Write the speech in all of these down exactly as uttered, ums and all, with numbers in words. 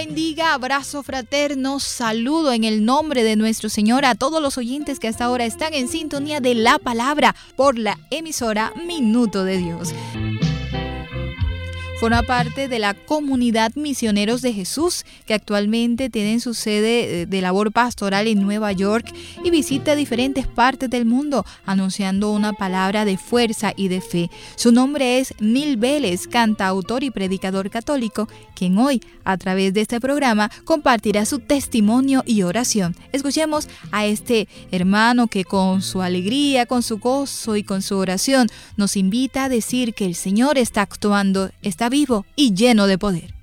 Bendiga, abrazo fraterno, saludo en el nombre de nuestro Señor a todos los oyentes que hasta ahora están en sintonía de la palabra por la emisora Minuto de Dios. Forma parte de la comunidad Misioneros de Jesús, que actualmente tienen su sede de labor pastoral en Nueva York y visita diferentes partes del mundo anunciando una palabra de fuerza y de fe. Su nombre es Neil Vélez, cantautor y predicador católico, quien hoy, a través de este programa, compartirá su testimonio y oración. Escuchemos a este hermano que con su alegría, con su gozo y con su oración nos invita a decir que el Señor está actuando, está vivo y lleno de poder.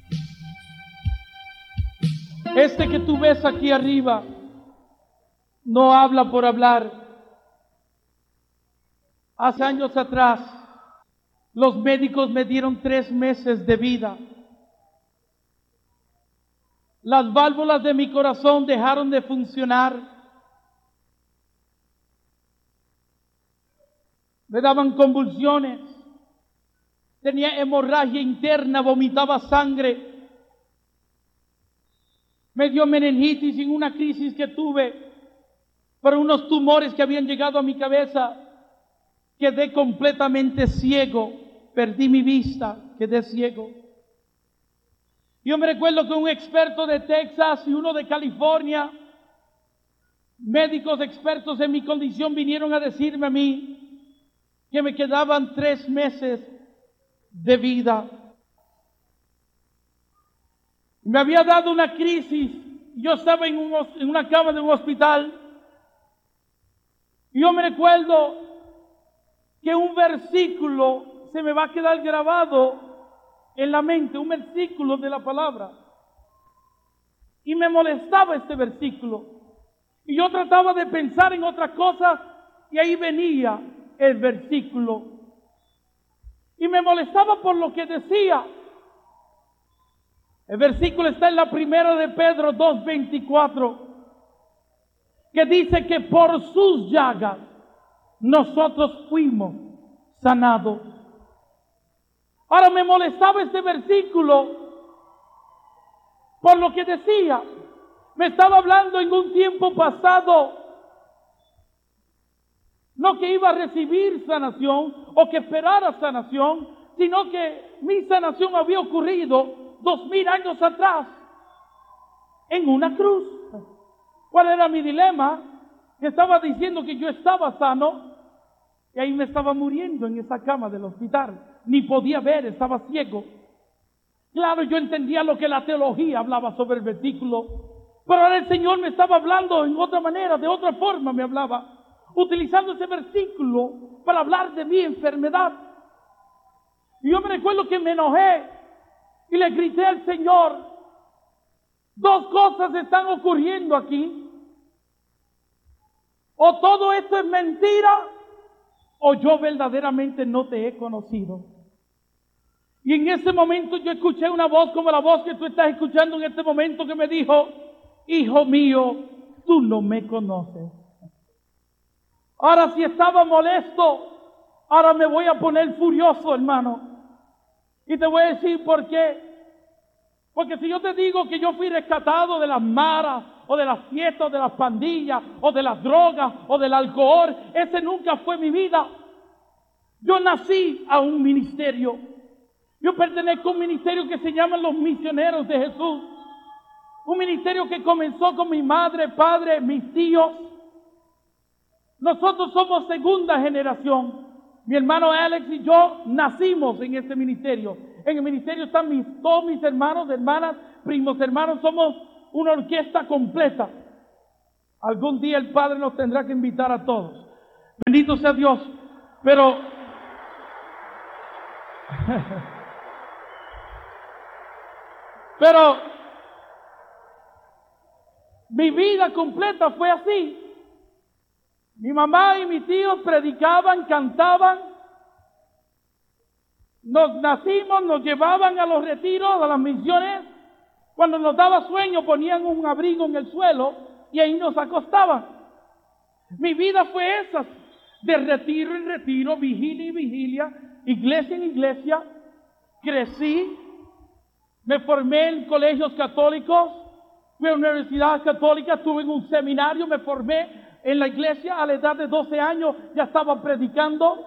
Este que tú ves aquí arriba no habla por hablar. Hace años atrás, los médicos me dieron tres meses de vida. Las válvulas de mi corazón dejaron de funcionar. Me daban convulsiones. Tenía hemorragia interna, vomitaba sangre. Me dio meningitis en una crisis que tuve por unos tumores que habían llegado a mi cabeza. Quedé completamente ciego, perdí mi vista, quedé ciego. Yo me recuerdo que un experto de Texas y uno de California, médicos expertos en mi condición, vinieron a decirme a mí que me quedaban tres meses de vida. Me había dado una crisis. Yo estaba en, un, en una cama de un hospital. Y yo me recuerdo que un versículo se me va a quedar grabado en la mente, un versículo de la palabra. Y me molestaba este versículo. Y yo trataba de pensar en otras cosas y ahí venía el versículo. Y me molestaba por lo que decía. El versículo está en la primera de Pedro dos veinticuatro, que dice que por sus llagas nosotros fuimos sanados. Ahora me molestaba este versículo por lo que decía. Me estaba hablando en un tiempo pasado, no que iba a recibir sanación o que esperara sanación, sino que mi sanación había ocurrido dos mil años atrás en una cruz. ¿Cuál era mi dilema? Que estaba diciendo que yo estaba sano y ahí me estaba muriendo en esa cama del hospital. Ni podía ver, estaba ciego. Claro, yo entendía lo que la teología hablaba sobre el versículo, pero ahora el Señor me estaba hablando en otra manera, de otra forma me hablaba, utilizando ese versículo para hablar de mi enfermedad. Y yo me recuerdo que me enojé y le grité al Señor: dos cosas están ocurriendo aquí. O todo esto es mentira, o yo verdaderamente no te he conocido. Y en ese momento yo escuché una voz como la voz que tú estás escuchando en este momento, que me dijo: hijo mío, tú no me conoces. Ahora, si estaba molesto, ahora me voy a poner furioso, hermano. Y te voy a decir por qué. Porque si yo te digo que yo fui rescatado de las maras, o de las fiestas, o de las pandillas, o de las drogas, o del alcohol, ese nunca fue mi vida. Yo nací a un ministerio. Yo pertenezco a un ministerio que se llama los Misioneros de Jesús. Un ministerio que comenzó con mi madre, padre, mis tíos. Nosotros somos segunda generación. Mi hermano Alex y yo nacimos en este ministerio. En el ministerio están mis, todos mis hermanos, hermanas, primos, hermanos. Somos una orquesta completa. Algún día el Padre nos tendrá que invitar a todos. Bendito sea Dios. Pero pero mi vida completa fue así. Mi mamá y mis tíos predicaban, cantaban. Nos nacimos, nos llevaban a los retiros, a las misiones. Cuando nos daba sueño ponían un abrigo en el suelo y ahí nos acostaban. Mi vida fue esa, de retiro en retiro, vigilia y vigilia, iglesia en iglesia. Crecí Me formé en colegios católicos, fui a una universidad católica, estuve en un seminario, me formé en la iglesia a la edad de doce años, ya estaba predicando.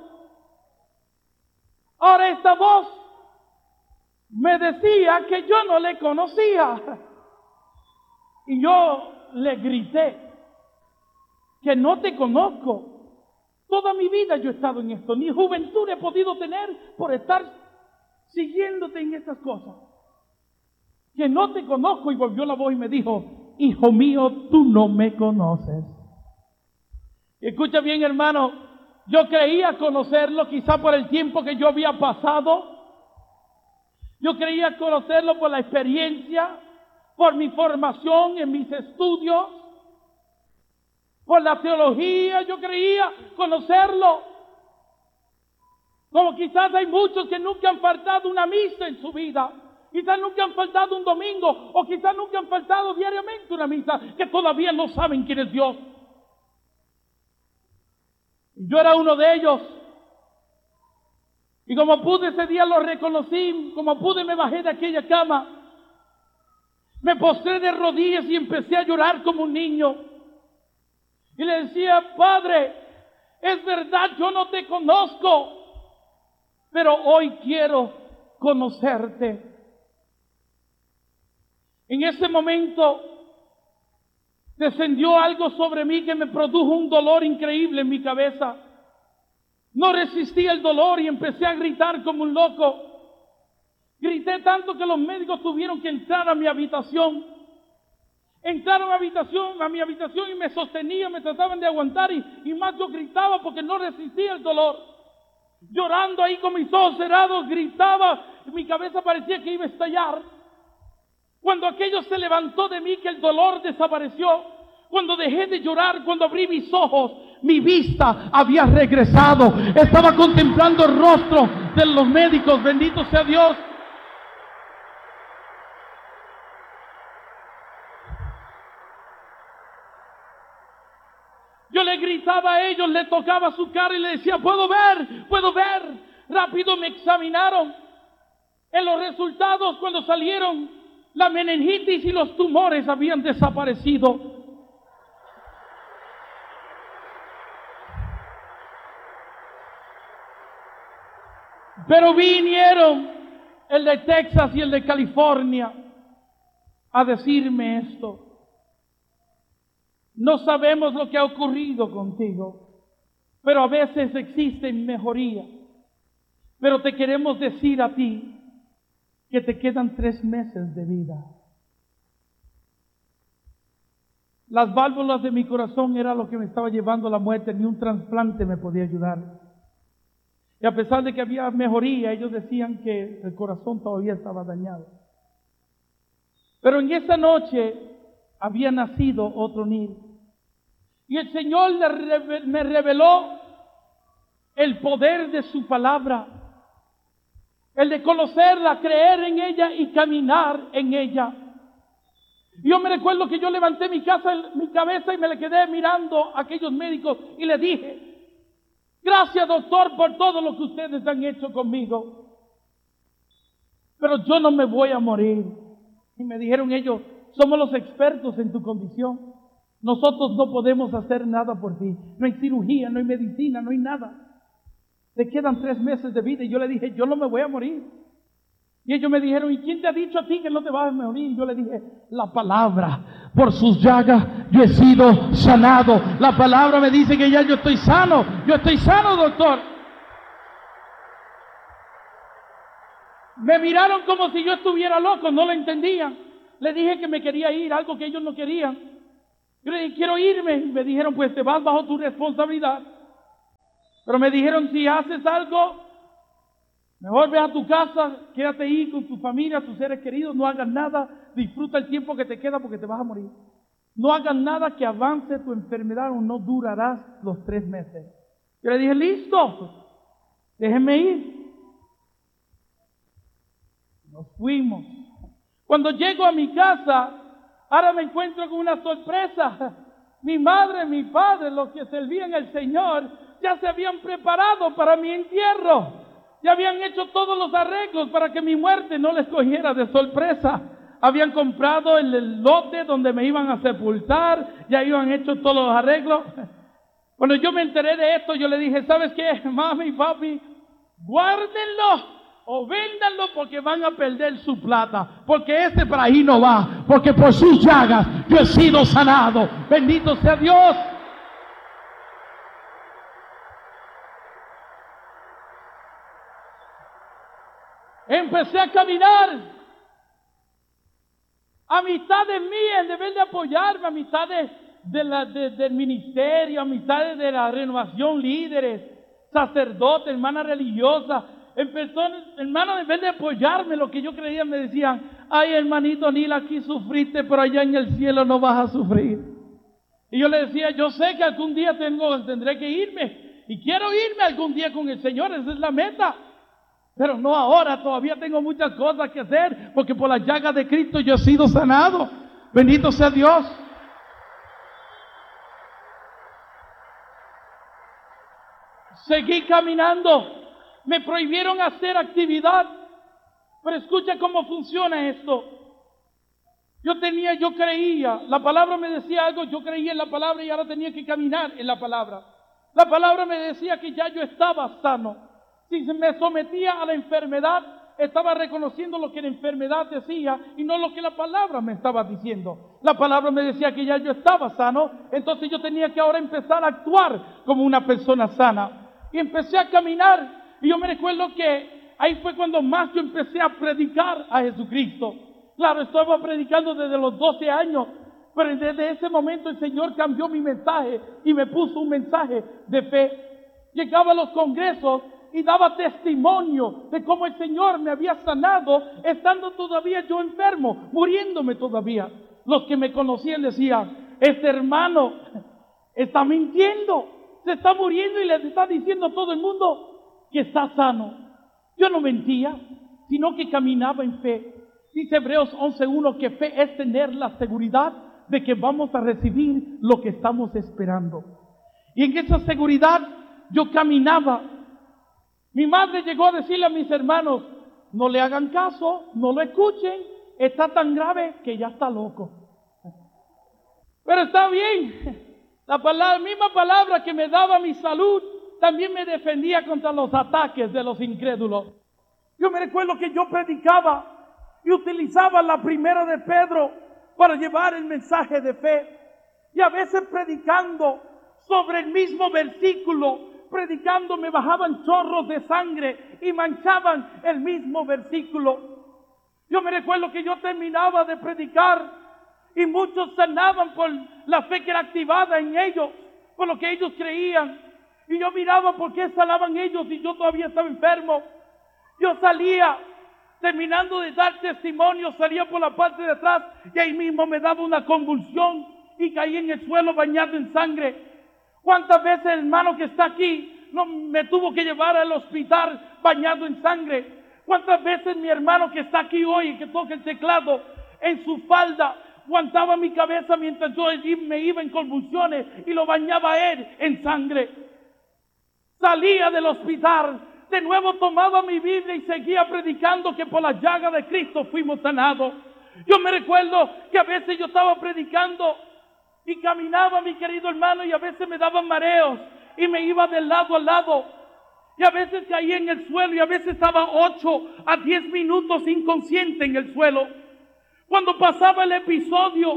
Ahora esta voz me decía que yo no le conocía. Y yo le grité que no te conozco. Toda mi vida yo he estado en esto, ni juventud he podido tener por estar siguiéndote en estas cosas. Que no te conozco. Y volvió la voz y me dijo: hijo mío, tú no me conoces. Escucha bien, hermano, yo creía conocerlo quizá por el tiempo que yo había pasado. Yo creía conocerlo por la experiencia, por mi formación en mis estudios, por la teología. Yo creía conocerlo. Como quizás hay muchos que nunca han faltado una misa en su vida. Quizás nunca han faltado un domingo, o quizás nunca han faltado diariamente una misa, que todavía no saben quién es Dios. Yo era uno de ellos. Y como pude ese día lo reconocí, como pude me bajé de aquella cama. Me postré de rodillas y empecé a llorar como un niño. Y le decía: Padre, es verdad, yo no te conozco, pero hoy quiero conocerte. En ese momento descendió algo sobre mí que me produjo un dolor increíble en mi cabeza. No resistí el dolor y empecé a gritar como un loco. Grité tanto que los médicos tuvieron que entrar a mi habitación. Entraron a, habitación, a mi habitación y me sostenían, me trataban de aguantar y, y más yo gritaba porque no resistía el dolor. Llorando ahí con mis ojos cerrados, gritaba, y mi cabeza parecía que iba a estallar. Cuando aquello se levantó de mí, que el dolor desapareció, cuando dejé de llorar, cuando abrí mis ojos, mi vista había regresado. Estaba contemplando el rostro de los médicos, bendito sea Dios. Yo le gritaba a ellos, le tocaba su cara y le decía: puedo ver, puedo ver. Rápido me examinaron. En los resultados, cuando salieron, la meningitis y los tumores habían desaparecido. Pero vinieron el de Texas y el de California a decirme esto: no sabemos lo que ha ocurrido contigo, pero a veces existe mejoría. Pero te queremos decir a ti que te quedan tres meses de vida. Las válvulas de mi corazón era lo que me estaba llevando a la muerte. Ni un trasplante me podía ayudar. Y a pesar de que había mejoría, ellos decían que el corazón todavía estaba dañado. Pero en esa noche había nacido otro niño. Y el Señor me reveló el poder de su palabra. El de conocerla, creer en ella y caminar en ella. Yo me recuerdo que yo levanté mi, casa, mi cabeza y me le quedé mirando a aquellos médicos y le dije: gracias, doctor, por todo lo que ustedes han hecho conmigo, pero yo no me voy a morir. Y me dijeron ellos: somos los expertos en tu condición. Nosotros no podemos hacer nada por ti. No hay cirugía, no hay medicina, no hay nada. Te quedan tres meses de vida. Y yo le dije: yo no me voy a morir. Y ellos me dijeron: ¿y quién te ha dicho a ti que no te vas a morir? Y yo le dije: la palabra. Por sus llagas yo he sido sanado. La palabra me dice que ya yo estoy sano. Yo estoy sano, doctor. Me miraron como si yo estuviera loco. No lo entendían. Le dije que me quería ir, algo que ellos no querían. Yo le dije: quiero irme. Y me dijeron: pues te vas bajo tu responsabilidad. Pero me dijeron: si haces algo, mejor ve a tu casa, quédate ahí con tu familia, tus seres queridos, no hagas nada, disfruta el tiempo que te queda porque te vas a morir. No hagas nada que avance tu enfermedad o no durarás los tres meses. Yo le dije: listo, déjenme ir. Nos fuimos. Cuando llego a mi casa, ahora me encuentro con una sorpresa. Mi madre, mi padre, los que servían al Señor, ya se habían preparado para mi entierro. Ya habían hecho todos los arreglos para que mi muerte no les cogiera de sorpresa. Habían comprado el, el lote donde me iban a sepultar, ya habían hecho todos los arreglos. Cuando yo me enteré de esto, yo le dije, ¿sabes qué, mami y papi? Guárdenlo o véndanlo porque van a perder su plata, porque este para ahí no va, porque por sus llagas yo he sido sanado. Bendito sea Dios. Empecé a caminar. Amistades mías, en deber de apoyarme, amistades de la, de, del ministerio, amistades de la renovación, líderes, sacerdotes, hermanas religiosas, empezó, hermanos, en vez de apoyarme, lo que yo creía, me decían, ay, hermanito Nil, aquí sufriste, pero allá en el cielo no vas a sufrir. Y yo le decía, yo sé que algún día tengo, tendré que irme, y quiero irme algún día con el Señor, esa es la meta. Pero no ahora, todavía tengo muchas cosas que hacer, porque por las llagas de Cristo yo he sido sanado. Bendito sea Dios. Seguí caminando. Me prohibieron hacer actividad. Pero escucha cómo funciona esto. Yo tenía, yo creía, la palabra me decía algo, yo creía en la palabra y ahora tenía que caminar en la palabra. La palabra me decía que ya yo estaba sano. Si me sometía a la enfermedad, estaba reconociendo lo que la enfermedad decía y no lo que la palabra me estaba diciendo. La palabra me decía que ya yo estaba sano, entonces yo tenía que ahora empezar a actuar como una persona sana. Y empecé a caminar y yo me recuerdo que ahí fue cuando más yo empecé a predicar a Jesucristo. Claro, estaba predicando desde los doce años, pero desde ese momento el Señor cambió mi mensaje y me puso un mensaje de fe. Llegaba a los congresos y daba testimonio de cómo el Señor me había sanado, estando todavía yo enfermo, muriéndome todavía. Los que me conocían decían, este hermano está mintiendo, se está muriendo y le está diciendo a todo el mundo que está sano. Yo no mentía, sino que caminaba en fe. Dice Hebreos once uno que fe es tener la seguridad de que vamos a recibir lo que estamos esperando. Y en esa seguridad yo caminaba. Mi madre llegó a decirle a mis hermanos, no le hagan caso, no lo escuchen, está tan grave que ya está loco. Pero está bien, la palabra, misma palabra que me daba mi salud, también me defendía contra los ataques de los incrédulos. Yo me recuerdo que yo predicaba y utilizaba la primera de Pedro para llevar el mensaje de fe. Y a veces predicando sobre el mismo versículo, predicando me bajaban chorros de sangre y manchaban el mismo versículo. Yo me recuerdo que yo terminaba de predicar y muchos sanaban por la fe que era activada en ellos, por lo que ellos creían. Y yo miraba por qué sanaban ellos y yo todavía estaba enfermo. Yo salía, terminando de dar testimonio, salía por la parte de atrás y ahí mismo me daba una convulsión y caí en el suelo bañado en sangre. ¿Cuántas veces el hermano que está aquí no me tuvo que llevar al hospital bañado en sangre? ¿Cuántas veces mi hermano que está aquí hoy, que toca el teclado, en su falda, aguantaba mi cabeza mientras yo me iba en convulsiones y lo bañaba a él en sangre? Salía del hospital, de nuevo tomaba mi Biblia y seguía predicando que por la llaga de Cristo fuimos sanados. Yo me recuerdo que a veces yo estaba predicando y caminaba, mi querido hermano, y a veces me daban mareos y me iba de lado a lado. Y a veces caía en el suelo y a veces estaba ocho a diez minutos inconsciente en el suelo. Cuando pasaba el episodio,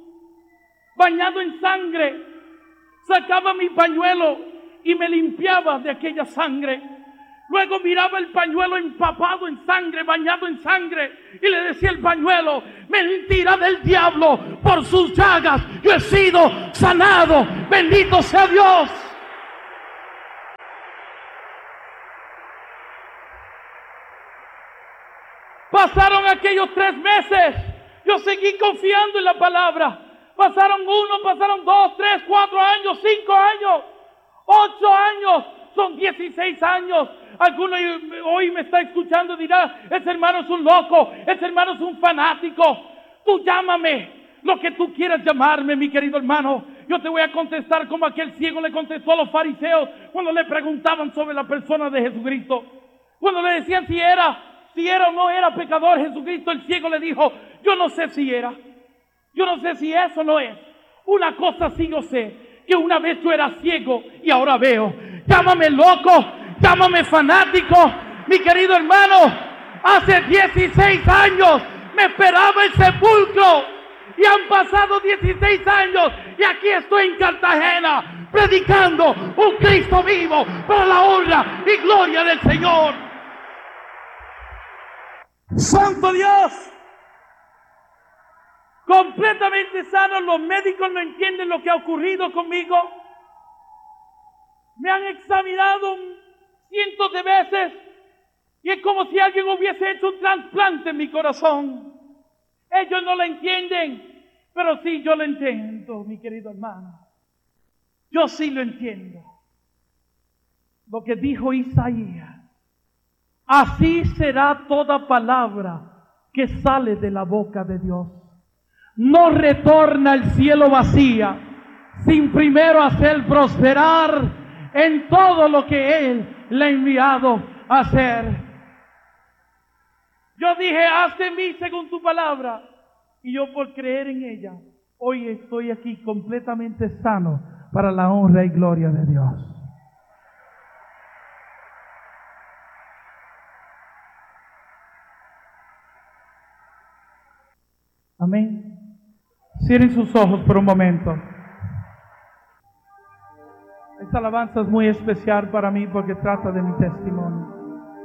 bañado en sangre, sacaba mi pañuelo y me limpiaba de aquella sangre. Luego miraba el pañuelo empapado en sangre, bañado en sangre, y le decía al pañuelo, mentira del diablo, por sus llagas yo he sido sanado, bendito sea Dios. Pasaron aquellos tres meses, yo seguí confiando en la palabra. Pasaron uno, pasaron dos, tres, cuatro años, cinco años, ocho años, son dieciséis años. Alguno hoy me está escuchando y dirá, ese hermano es un loco, ese hermano es un fanático. Tú llámame lo que tú quieras llamarme, mi querido hermano. Yo te voy a contestar como aquel ciego le contestó a los fariseos cuando le preguntaban sobre la persona de Jesucristo. Cuando le decían si era, si era o no era pecador, Jesucristo el ciego le dijo, yo no sé si era. Yo no sé si eso no es. Una cosa sí yo sé, que una vez yo era ciego y ahora veo. Llámame loco, llámame fanático, mi querido hermano. Hace dieciséis años me esperaba el sepulcro y han pasado dieciséis años y aquí estoy en Cartagena predicando un Cristo vivo para la honra y gloria del Señor. ¡Santo Dios! Completamente sano, los médicos no entienden lo que ha ocurrido conmigo. Me han examinado cientos de veces y es como si alguien hubiese hecho un trasplante en mi corazón. Ellos no lo entienden, pero sí yo lo entiendo, mi querido hermano. Yo sí lo entiendo. Lo que dijo Isaías. Así será toda palabra que sale de la boca de Dios. No retorna al cielo vacía, sin primero hacer prosperar en todo lo que Él le ha enviado a hacer. Yo dije, haz de mí según tu palabra, y yo por creer en ella, hoy estoy aquí completamente sano para la honra y gloria de Dios. Amén. Cierren sus ojos por un momento. Esta alabanza es muy especial para mí porque trata de mi testimonio.